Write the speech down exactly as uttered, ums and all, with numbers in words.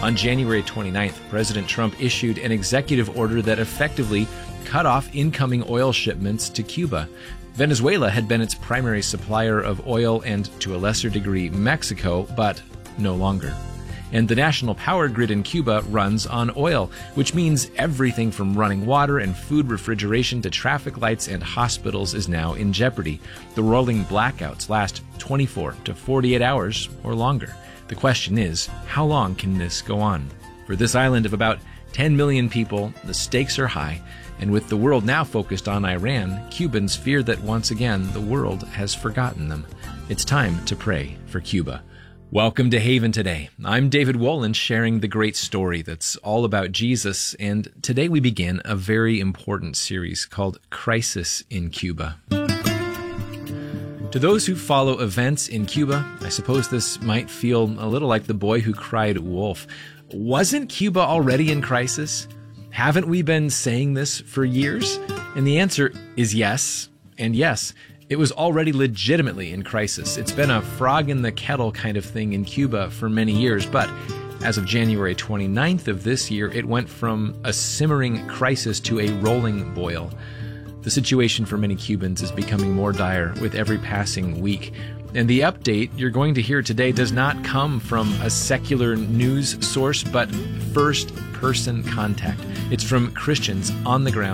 On January twenty-ninth, President Trump issued an executive order that effectively cut off incoming oil shipments to Cuba. Venezuela had been its primary supplier of oil and, to a lesser degree, Mexico, but no longer. And the national power grid in Cuba runs on oil, which means everything from running water and food refrigeration to traffic lights and hospitals is now in jeopardy. The rolling blackouts last twenty-four to forty-eight hours or longer. The question is, how long can this go on? For this island of about ten million people, the stakes are high, and with the world now focused on Iran, Cubans fear that once again the world has forgotten them. It's time to pray for Cuba. Welcome to Haven Today. I'm David Wolin, sharing the great story that's all about Jesus, and today we begin a very important series called Crisis in Cuba. To those who follow events in Cuba, I suppose this might feel a little like the boy who cried wolf. Wasn't Cuba already in crisis? Haven't we been saying this for years? And the answer is yes, and yes. It was already legitimately in crisis. It's been a frog in the kettle kind of thing in Cuba for many years, but as of January twenty-ninth of this year, it went from a simmering crisis to a rolling boil. The situation for many Cubans is becoming more dire with every passing week. And the update you're going to hear today does not come from a secular news source, but first-person contact. It's from Christians on the ground